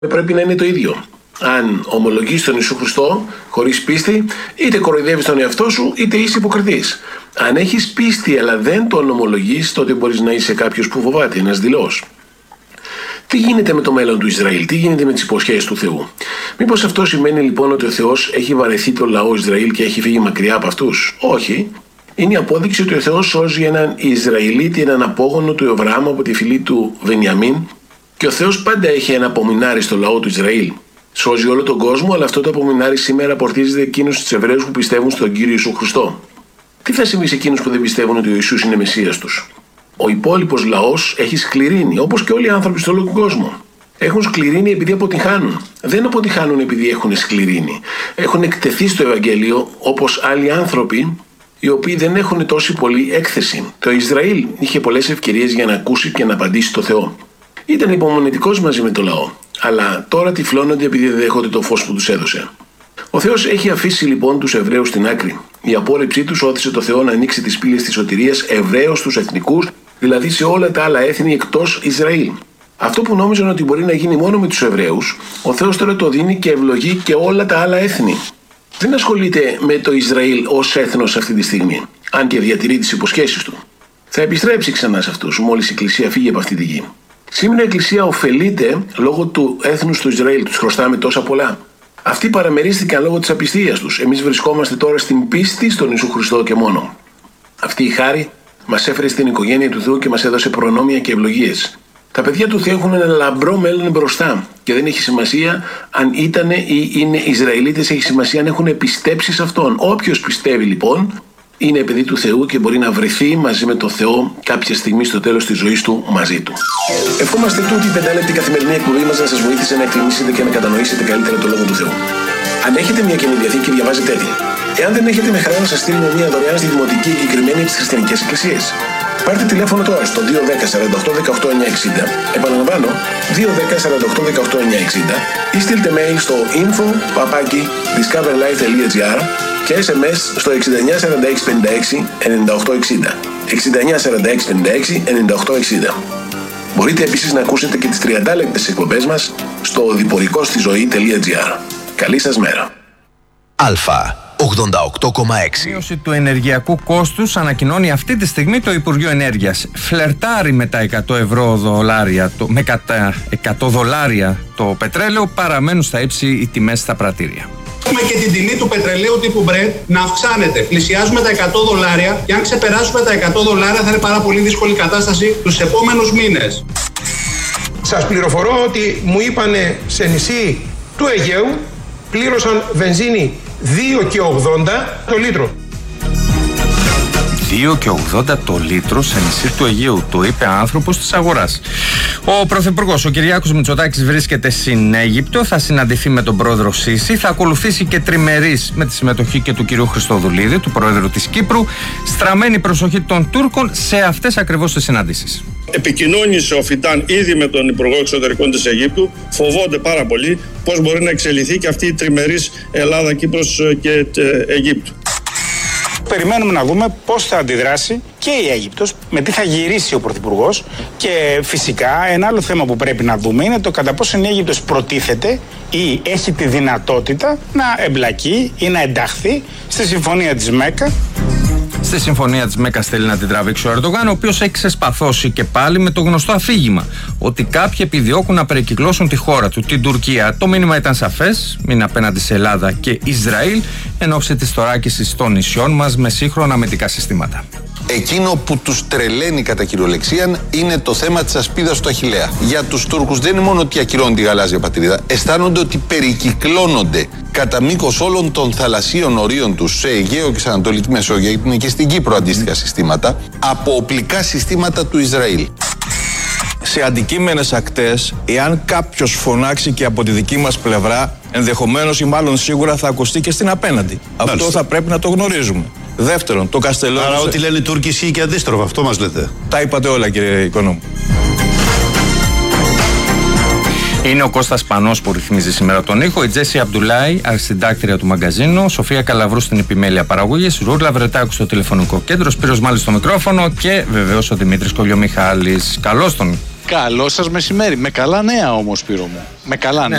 πρέπει να είναι το ίδιο. Αν ομολογείς τον Ιησού Χριστό χωρίς πίστη, είτε κοροϊδεύεις τον εαυτό σου, είτε είσαι υποκριτής. Αν έχεις πίστη αλλά δεν τον ομολογείς, τότε μπορείς να είσαι κάποιος που φοβάται, ένας δειλός. Τι γίνεται με το μέλλον του Ισραήλ, τι γίνεται με τις υποσχέσεις του Θεού? Μήπως αυτό σημαίνει λοιπόν ότι ο Θεός έχει βαρεθεί το λαό Ισραήλ και έχει φύγει μακριά από αυτούς? Όχι. Είναι η απόδειξη ότι ο Θεός σώζει έναν Ισραηλίτη, έναν απόγονο του Αβραάμ από τη φυλή του Βενιαμίν, και ο Θεός πάντα έχει ένα απομεινάρι στο λαό του Ισραήλ. Σώζει όλο τον κόσμο, αλλά αυτό το απομεινάρι σήμερα πορτίζεται εκείνους τους Εβραίους που πιστεύουν στον Κύριο Ιησού Χριστό. Τι θα συμβεί σε εκείνους που δεν πιστεύουν ότι ο Ιησούς είναι Μεσσίας τους? Ο υπόλοιπος λαός έχει σκληρύνει, όπως και όλοι οι άνθρωποι στον όλο τον κόσμο. Έχουν σκληρύνει επειδή αποτυχάνουν. Δεν αποτυχάνουν επειδή έχουν σκληρύνει. Έχουν εκτεθεί στο Ευαγγέλιο όπως άλλοι άνθρωποι, οι οποίοι δεν έχουν τόση πολύ έκθεση. Το Ισραήλ είχε πολλές ευκαιρίες για να ακούσει και να απαντήσει στο Θεό. Ήταν υπομονετικός μαζί με το λαό, αλλά τώρα τυφλώνονται επειδή δεν δέχονται το φως που τους έδωσε. Ο Θεός έχει αφήσει λοιπόν τους Εβραίους στην άκρη. Η απόρριψή τους όθησε το Θεό να ανοίξει τις πύλες της σωτηρίας Εβραίους στους εθνικούς, δηλαδή σε όλα τα άλλα έθνη εκτός Ισραήλ. Αυτό που νόμιζαν ότι μπορεί να γίνει μόνο με τους Εβραίους, ο Θεός τώρα το δίνει και ευλογεί και όλα τα άλλα έθνη. Δεν ασχολείται με το Ισραήλ ως έθνος αυτή τη στιγμή, αν και διατηρεί τις υποσχέσεις του. Θα επιστρέψει ξανά σε αυτούς μόλις η Εκκλησία φύγει από αυτή τη γη. Σήμερα η Εκκλησία ωφελείται λόγω του έθνους του Ισραήλ, τους χρωστάμε τόσα πολλά. Αυτοί παραμερίστηκαν λόγω της απιστίας τους. Εμείς βρισκόμαστε τώρα στην πίστη στον Ιησού Χριστό και μόνο. Αυτή η χάρη μας έφερε στην οικογένεια του Θεού και μας έδωσε προνόμια και ευλογίες. Τα παιδιά του Θεού έχουν ένα λαμπρό μέλλον μπροστά και δεν έχει σημασία αν ήταν ή είναι Ισραηλίτες, έχει σημασία αν έχουν πιστέψει σε Αυτόν. Όποιος πιστεύει λοιπόν είναι παιδί του Θεού και μπορεί να βρεθεί μαζί με τον Θεό κάποια στιγμή στο τέλος της ζωής του μαζί του. Ευχόμαστε τούτη η 5 λεπτή καθημερινή εκπομπή μας να σας βοήθησε να εκτιμήσετε και να κατανοήσετε καλύτερα το Λόγο του Θεού. Αν έχετε μια Καινή Διαθήκη, διαβάζετε τη. Εάν δεν έχετε, με χαρά να σας στείλουμε μια δωρεάν στη Δημοτική Εγκεκριμένη από τις Χριστιανικές Εκκλησίες. Πάρτε τηλέφωνο τώρα στο 210 48 18 960. Επαναλαμβάνω, 210 48 18 960 ή στείλτε mail στο info@discoverlife.gr και SMS στο 69 46 56 98 60. 69 46 56 98 60. Μπορείτε επίσης να ακούσετε και τις 30 λεπτές εκπομπές μας στο οδηπορικοστιζωή.gr. Καλή σας μέρα. Αλφα 88,6. Μείωση του ενεργειακού κόστους ανακοινώνει αυτή τη στιγμή το Υπουργείο Ενέργειας. Φλερτάρει με τα 100 δολάρια, με κατά 100 δολάρια το πετρέλαιο, παραμένουν στα ύψη οι τιμές στα πρατήρια. Έχουμε και την τιμή του πετρελαίου τύπου Brent να αυξάνεται. Πλησιάζουμε τα 100 δολάρια και αν ξεπεράσουμε τα 100 δολάρια θα είναι πάρα πολύ δύσκολη κατάσταση τους επόμενους μήνες. Σας πληροφορώ ότι μου είπανε σε νησί του Αιγαίου πλήρωσαν βενζίνη 2,80 το λίτρο. 2,80 το λίτρο σε νησί του Αιγαίου, το είπε άνθρωπος της αγοράς. Ο Πρωθυπουργός, ο Κυριάκος Μητσοτάκης, βρίσκεται στην Αίγυπτο, θα συναντηθεί με τον πρόεδρο Σίση, θα ακολουθήσει και τριμερής με τη συμμετοχή και του κυρίου Χριστοδουλίδη, του πρόεδρου της Κύπρου, στραμμένη προσοχή των Τούρκων σε αυτές ακριβώς τις συναντήσεις. Επικοινώνησε ο Φιτάν ήδη με τον Υπουργό Εξωτερικών της Αιγύπτου. Φοβόνται πάρα πολύ πώς μπορεί να εξελιχθεί και αυτή η τριμερής Ελλάδα, Κύπρος και Αιγύπτου. Περιμένουμε να δούμε πώς θα αντιδράσει και η Αίγυπτος, με τι θα γυρίσει ο Πρωθυπουργός, και φυσικά ένα άλλο θέμα που πρέπει να δούμε είναι το κατά πόσο η Αίγυπτος προτίθεται ή έχει τη δυνατότητα να εμπλακεί ή να ενταχθεί στη Συμφωνία της Μέκκα. Στη Συμφωνία της Μέκας θέλει να την τραβήξει ο Ερντογάν, ο οποίος έχει ξεσπαθώσει και πάλι με το γνωστό αφήγημα ότι κάποιοι επιδιώκουν να περικυκλώσουν τη χώρα του, την Τουρκία. Το μήνυμα ήταν σαφές, μην απέναντι σε Ελλάδα και Ισραήλ, εν ώψη της θωράκισης των νησιών μας με σύγχρονα αμυντικά συστήματα. Εκείνο που τους τρελαίνει κατά κυριολεξία είναι το θέμα της ασπίδας του Αχιλλέα. Για τους Τούρκους δεν είναι μόνο ότι ακυρώνουν τη γαλάζια πατρίδα, αισθάνονται ότι περικυκλώνονται κατά μήκος όλων των θαλασσίων ορίων τους σε Αιγαίο και σε Ανατολική Μεσόγειο, γιατί είναι και στην Κύπρο αντίστοιχα συστήματα, από οπλικά συστήματα του Ισραήλ. Σε αντικείμενες ακτές, εάν κάποιος φωνάξει και από τη δική μας πλευρά, ενδεχομένως ή μάλλον σίγουρα θα ακουστεί και στην απέναντι. Αυτό θα πρέπει να το γνωρίζουμε. Δεύτερον, το Καστελόριζο. Άρα, ό,τι λένε οι Τούρκοι ισχύει και αντίστροφα, αυτό μας λέτε. Τα είπατε όλα, κύριε Οικονόμου. Είναι ο Κώστας Πανός που ρυθμίζει σήμερα τον ήχο, η Τζέσι Αμπτουλάη, αρχισυντάκτρια του μαγκαζίνου, Σοφία Καλαβρού στην επιμέλεια παραγωγής, Ρούρλα Βρετάκου στο τηλεφωνικό κέντρο, Σπύρος Μάλης στο μικρόφωνο και βεβαίως ο Δημήτρης Κολιομιχάλης. Καλώς τον Καλό σας μεσημέρι. Με καλά νέα όμως, Σπύρο μου. Με καλά νέα.